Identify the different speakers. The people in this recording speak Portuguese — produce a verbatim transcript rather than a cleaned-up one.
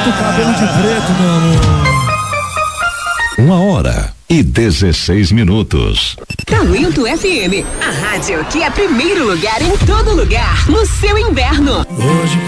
Speaker 1: pinta o cabelo de preto, meu amor.
Speaker 2: Uma hora e dezesseis minutos.
Speaker 3: Talento F M, a rádio que é primeiro lugar em todo lugar, no seu inverno.
Speaker 1: Hoje